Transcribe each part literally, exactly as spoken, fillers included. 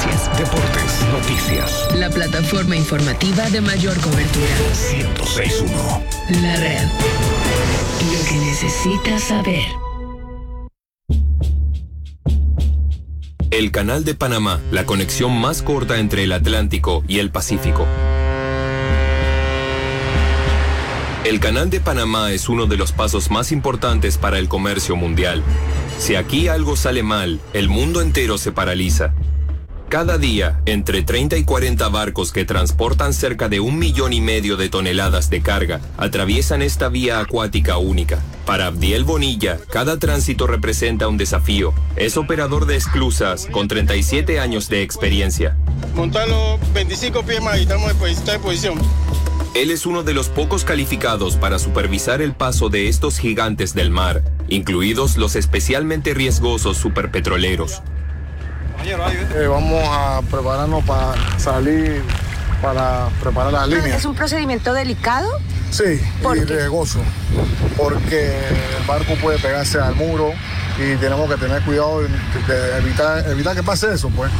noticias. Deportes, noticias. La plataforma informativa de mayor cobertura. ciento seis punto uno. La red. Lo que necesitas saber. El Canal de Panamá, la conexión más corta entre el Atlántico y el Pacífico. El Canal de Panamá es uno de los pasos más importantes para el comercio mundial. Si aquí algo sale mal, el mundo entero se paraliza. Cada día, entre treinta y cuarenta barcos que transportan cerca de un millón y medio de toneladas de carga atraviesan esta vía acuática única. Para Abdiel Bonilla, cada tránsito representa un desafío. Es operador de esclusas con treinta y siete años de experiencia. Montar los veinticinco pies más y estamos en posición. Él es uno de los pocos calificados para supervisar el paso de estos gigantes del mar, incluidos los especialmente riesgosos superpetroleros. Eh, vamos a prepararnos para salir, para preparar las líneas. ¿Es un procedimiento delicado? Sí, ¿Por y qué? riesgoso, porque el barco puede pegarse al muro y tenemos que tener cuidado de, de evitar, evitar que pase eso, pues.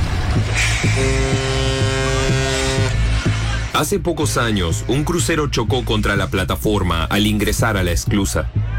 Hace pocos años, un crucero chocó contra la plataforma al ingresar a la esclusa.